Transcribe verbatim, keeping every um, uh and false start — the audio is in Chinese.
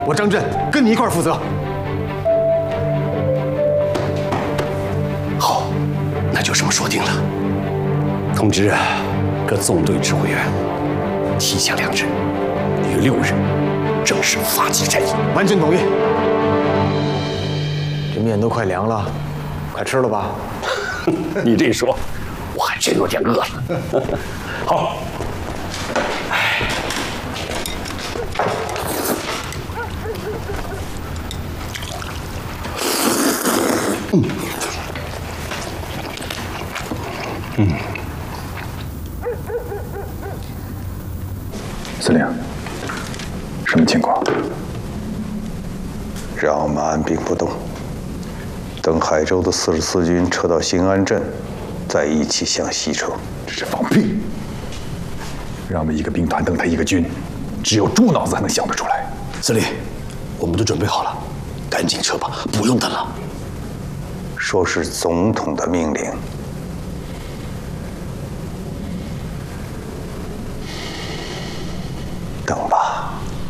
我张震跟你一块儿负责。 好，那就这么说定了。通知各纵队指挥员，提前两日，于六日正式发起战役。 完全同意。这面都快凉了，快吃了吧。 你这一说，我还真有点饿了。好。 嗯，嗯， 司令，什么情况？ 让我们按兵不动，等海州的四十四军撤到兴安镇，再一起向西撤。 这是放屁！让我们一个兵团等他一个军，只有猪脑子才能想得出来。 司令，我们都准备好了，赶紧撤吧，不用等了。 说是总统的命令，